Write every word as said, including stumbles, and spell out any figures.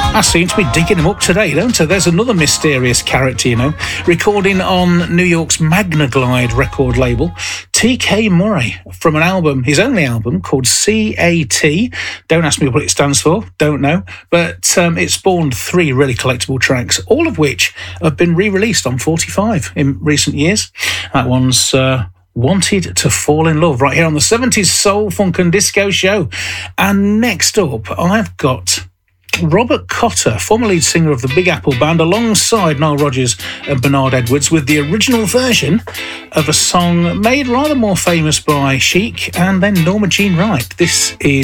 I seem to be digging them up today, don't I? There's another mysterious character, you know, recording on New York's Magnaglide record label, T K Murray, from an album, his only album, called C A T. Don't ask me what it stands for, don't know. But um, it spawned three really collectible tracks, all of which have been re-released on forty-five in recent years. That one's uh, Wanted to Fall in Love, right here on the seventies Soul, Funk and Disco Show. And next up, I've got Robert Cotter, former lead singer of the Big Apple Band, alongside Nile Rodgers and Bernard Edwards, with the original version of a song made rather more famous by Chic and then Norma Jean Wright. This is